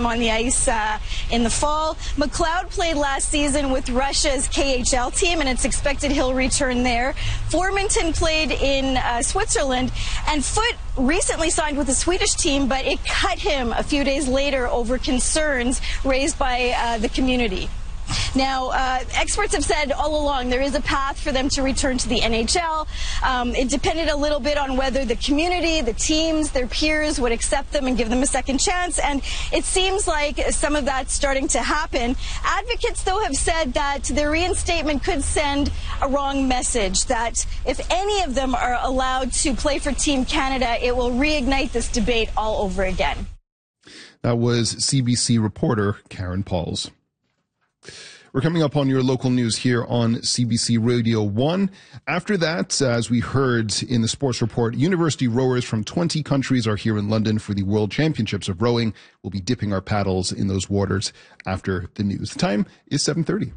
him on the ice in the fall. McLeod played last season with Russia's KHL team, and it's expected he'll return there. Formenton played in Switzerland, and Foote recently signed with the Swedish team, but it cut him a few days later over concerns raised by the community. Now, experts have said all along there is a path for them to return to the NHL. It depended a little bit on whether the community, the teams, their peers would accept them and give them a second chance, and it seems like some of that's starting to happen. Advocates, though, have said that their reinstatement could send a wrong message, that if any of them are allowed to play for Team Canada, it will reignite this debate all over again. That was CBC reporter Karen Pauls. We're coming up on your local news here on CBC Radio 1. After that, as we heard in the sports report, university rowers from 20 countries are here in London for the World Championships of Rowing. We'll be dipping our paddles in those waters after the news. The time is 7:30.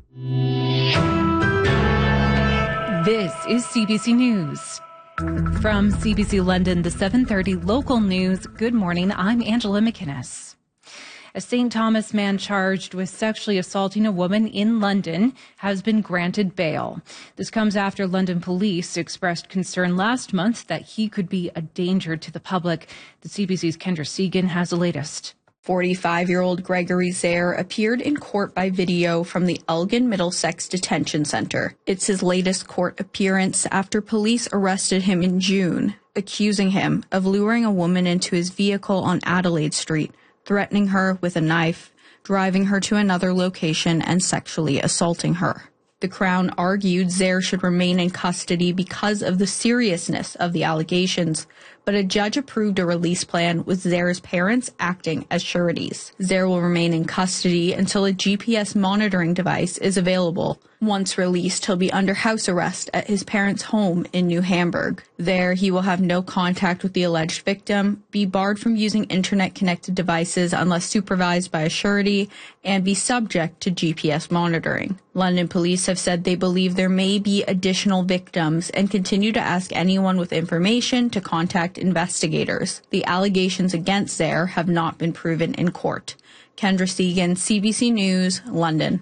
This is CBC News. From CBC London, the 7:30 local news. Good morning. I'm Angela McInnes. A St. Thomas man charged with sexually assaulting a woman in London has been granted bail. This comes after London police expressed concern last month that he could be a danger to the public. The CBC's Kendra Segan has the latest. 45-year-old Gregory Zare appeared in court by video from the Elgin Middlesex Detention Centre. It's his latest court appearance after police arrested him in June, accusing him of luring a woman into his vehicle on Adelaide Street, threatening her with a knife, driving her to another location, and sexually assaulting her. The Crown argued Zare should remain in custody because of the seriousness of the allegations, but a judge approved a release plan with Zare's parents acting as sureties. Zare will remain in custody until a GPS monitoring device is available. Once released, he'll be under house arrest at his parents' home in New Hamburg. There, he will have no contact with the alleged victim, be barred from using internet-connected devices unless supervised by a surety, and be subject to GPS monitoring. London police have said they believe there may be additional victims and continue to ask anyone with information to contact investigators. The allegations against Zare have not been proven in court. Kendra Segan, CBC News, London.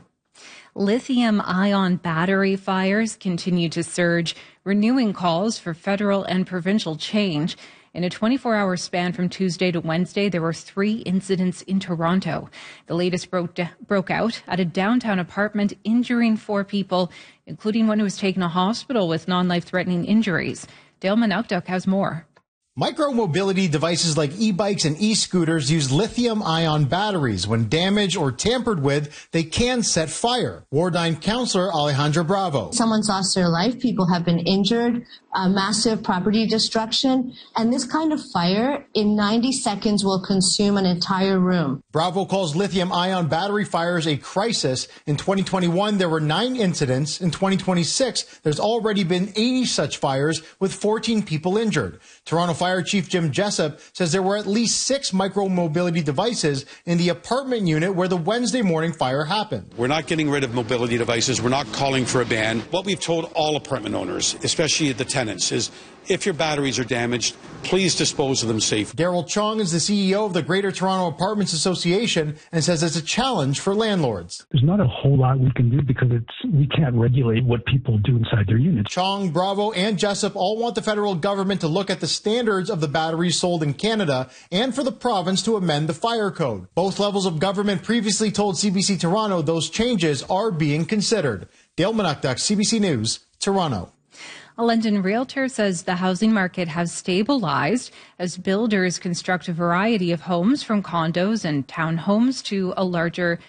Lithium-ion battery fires continue to surge, renewing calls for federal and provincial change. In a 24-hour span from Tuesday to Wednesday, there were 3 incidents in Toronto. The latest broke out at a downtown apartment, injuring 4 people, including one who was taken to hospital with non-life-threatening injuries. Dale Manukduk has more. Micro-mobility devices like e-bikes and e-scooters use lithium-ion batteries. When damaged or tampered with, they can set fire. Ward 9 Councillor Alejandra Bravo. Someone's lost their life. People have been injured. Massive property destruction. And this kind of fire, in 90 seconds, will consume an entire room. Bravo calls lithium-ion battery fires a crisis. In 2021, there were 9 incidents. In 2026, there's already been 80 such fires with 14 people injured. Toronto Fire Chief Jim Jessup says there were at least 6 micro-mobility devices in the apartment unit where the Wednesday morning fire happened. We're not getting rid of mobility devices. We're not calling for a ban. What we've told all apartment owners, especially the tenants, is if your batteries are damaged, please dispose of them safely. Daryl Chong is the CEO of the Greater Toronto Apartments Association and says it's a challenge for landlords. There's not a whole lot we can do because we can't regulate what people do inside their units. Chong, Bravo, and Jessup all want the federal government to look at the standards of the batteries sold in Canada and for the province to amend the fire code. Both levels of government previously told CBC Toronto those changes are being considered. Dale Manukduk, CBC News, Toronto. A London realtor says the housing market has stabilized as builders construct a variety of homes, from condos and townhomes to larger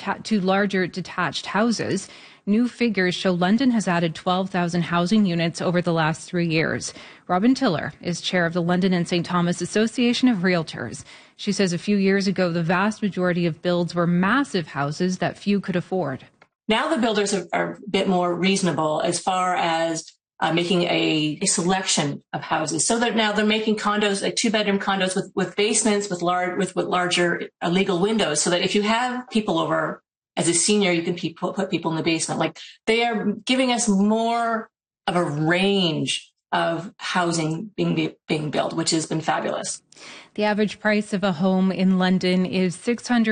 detached houses. New figures show London has added 12,000 housing units over the last 3 years. Robin Tiller is chair of the London and St. Thomas Association of Realtors. She says a few years ago, the vast majority of builds were massive houses that few could afford. Now the builders are a bit more reasonable as far as making a selection of houses, so that now they're making condos, like 2-bedroom condos with basements, with larger legal windows, so that if you have people over as a senior, you can put people in the basement. Like, they are giving us more of a range of housing being built, which has been fabulous. The average price of a home in London is $600,000.